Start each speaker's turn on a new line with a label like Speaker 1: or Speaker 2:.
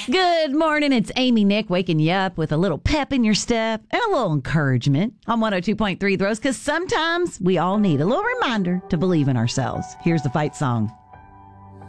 Speaker 1: Good morning. It's Amy Nick waking you up with a little pep in your step and a little encouragement on 102.3 The Rose, because sometimes we all need a little reminder to believe in ourselves. Here's the fight song.